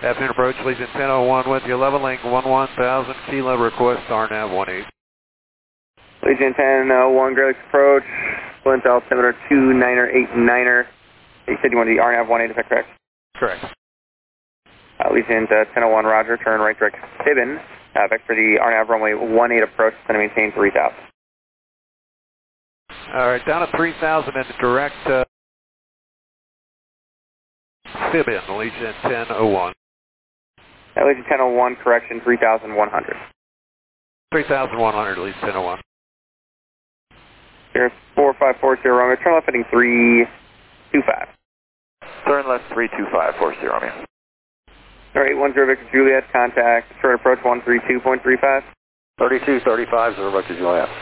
Afternoon approach, Legion 1001 with you, leveling 11,000, Kilo request RNAV 18. Legion 1001, Grelix approach, Flint altimeter 29er89er. You said you wanted the RNAV 18, is that correct? Correct. Legion 1001, roger, turn right direct Sibin, vector the RNAV runway 18 approach, going to maintain 3,000. All right, down at 3,000 and direct Sibin, Legion 1001. Legion 1001, correction 3,100. 3,100, Legion 1001. Here's 4540 Romeo, turn left heading 325. Turn left 32540 Romeo. Alright, 10 Victor Juliet, contact, short approach 132.35. 3235, Victor Juliet.